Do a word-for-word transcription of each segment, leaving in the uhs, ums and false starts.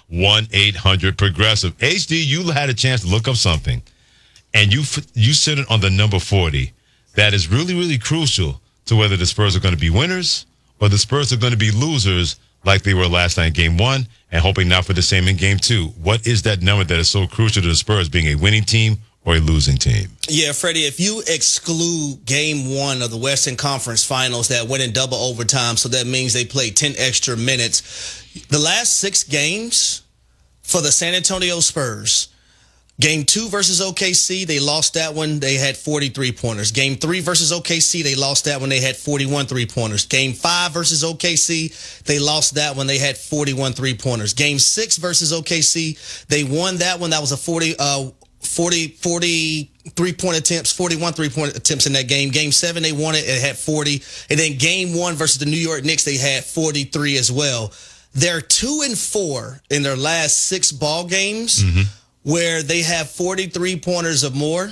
one eight hundred progressive. H D, you had a chance to look up something, and you you said it on the number forty. That is really, really crucial to whether the Spurs are going to be winners or the Spurs are going to be losers like they were last night in game one and hoping not for the same in game two. What is that number that is so crucial to the Spurs being a winning team or a losing team? Yeah, Freddie, if you exclude game one of the Western Conference Finals that went in double overtime, so that means they played ten extra minutes, the last six games for the San Antonio Spurs, game two versus O K C, they lost that one. They had forty-three pointers. Game three versus O K C, they lost that one. They had forty-one three-pointers. Game five versus O K C, they lost that one. They had forty-one three-pointers. Game six versus O K C, they won that one. That was a forty, uh, forty, forty three-point attempts, forty-one three-point attempts in that game. Game seven, they won it. It had forty. And then game one versus the New York Knicks, they had forty-three as well. They're two and four in their last six ball games. Mm-hmm. Where they have forty-three pointers or more.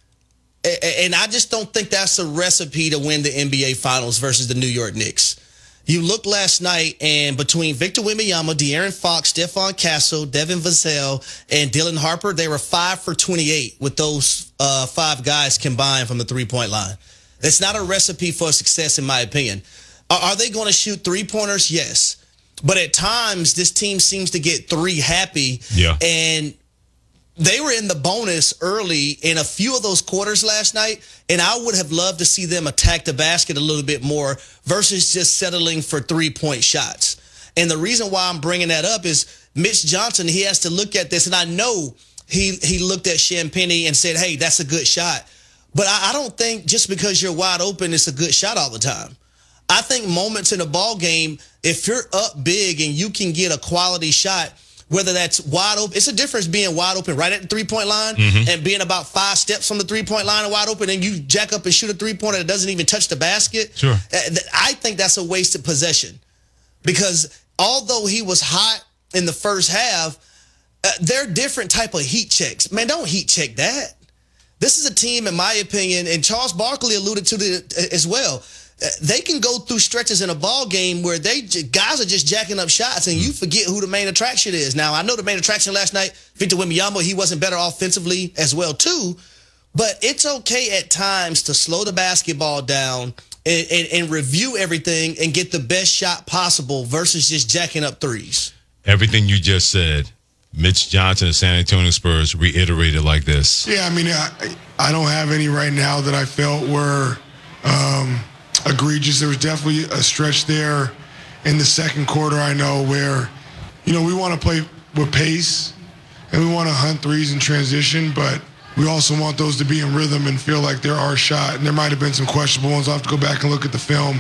And I just don't think that's a recipe to win the N B A Finals versus the New York Knicks. You look last night, and between Victor Wembanyama, De'Aaron Fox, Stephon Castle, Devin Vassell, and Dylan Harper, they were five for twenty-eight with those uh, five guys combined from the three-point line. It's not a recipe for success, in my opinion. Are, are they going to shoot three-pointers? Yes. But at times, this team seems to get three happy. Yeah. And they were in the bonus early in a few of those quarters last night, and I would have loved to see them attack the basket a little bit more versus just settling for three-point shots. And the reason why I'm bringing that up is Mitch Johnson, he has to look at this, and I know he he looked at Champagnie and said, hey, that's a good shot. But I, I don't think just because you're wide open, it's a good shot all the time. I think moments in a ball game, if you're up big and you can get a quality shot, whether that's wide open, it's a difference being wide open right at the three-point line mm-hmm. and being about five steps from the three-point line and wide open, and you jack up and shoot a three-pointer that doesn't even touch the basket. Sure. I think that's a wasted possession because although he was hot in the first half, uh, they're different type of heat checks. Man, don't heat check that. This is a team, in my opinion, and Charles Barkley alluded to it as well. They can go through stretches in a ball game where they guys are just jacking up shots, and you forget who the main attraction is. Now, I know the main attraction last night, Victor Wembanyama, he wasn't better offensively as well, too. But it's okay at times to slow the basketball down and, and, and review everything and get the best shot possible versus just jacking up threes. Everything you just said, Mitch Johnson of San Antonio Spurs reiterated like this. Yeah, I mean, I, I don't have any right now that I felt were um, – egregious. There was definitely a stretch there in the second quarter, I know, where, you know, we want to play with pace and we want to hunt threes in transition, but we also want those to be in rhythm and feel like they're our shot. And there might have been some questionable ones. I'll have to go back and look at the film.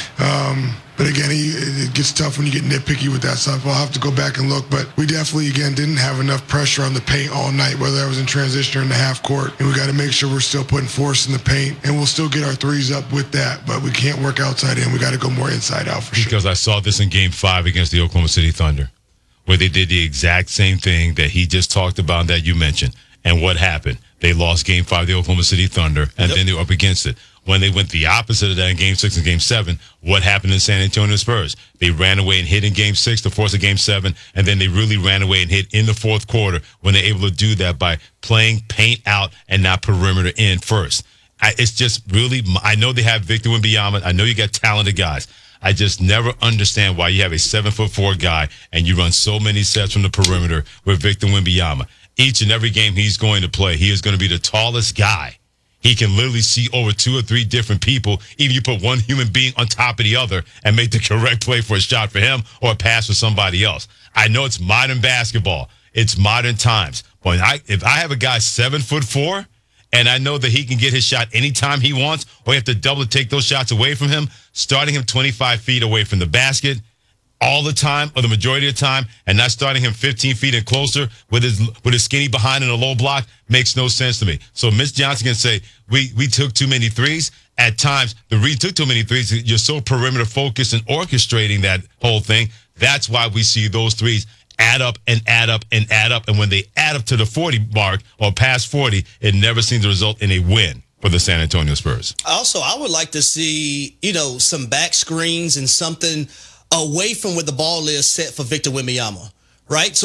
Um, but again, he, it gets tough when you get nitpicky with that stuff. I'll have to go back and look. But we definitely, again, didn't have enough pressure on the paint all night, whether that was in transition or in the half court. And we got to make sure we're still putting force in the paint. And we'll still get our threes up with that. But we can't work outside in. We got to go more inside out for sure. Because I saw this in game five against the Oklahoma City Thunder, where they did the exact same thing that he just talked about that you mentioned. And what happened? They lost game five of the Oklahoma City Thunder, and yep. then they were up against it. When they went the opposite of that in game six and game seven, what happened in San Antonio Spurs? They ran away and hit in game six to force a game seven, and then they really ran away and hit in the fourth quarter when they're able to do that by playing paint out and not perimeter in first. I, it's just really, I know they have Victor Wembanyama. I know you got talented guys. I just never understand why you have a seven foot four guy and you run so many sets from the perimeter with Victor Wembanyama. Each and every game he's going to play, he is going to be the tallest guy. He can literally see over two or three different people. Even you put one human being on top of the other and make the correct play for a shot for him or a pass for somebody else. I know it's modern basketball. It's modern times. But I, if I have a guy seven foot four and I know that he can get his shot anytime he wants, or you have to double take those shots away from him, starting him twenty-five feet away from the basket all the time or the majority of the time and not starting him fifteen feet and closer with his with his skinny behind in a low block makes no sense to me. So Mitch Johnson can say, we we took too many threes. At times, the reason took too many threes, you're so perimeter focused and orchestrating that whole thing. That's why we see those threes add up and add up and add up. And when they add up to the forty mark or past forty, it never seems to result in a win for the San Antonio Spurs. Also, I would like to see, you know, some back screens and something away from where the ball is set for Victor Wembanyama, right? So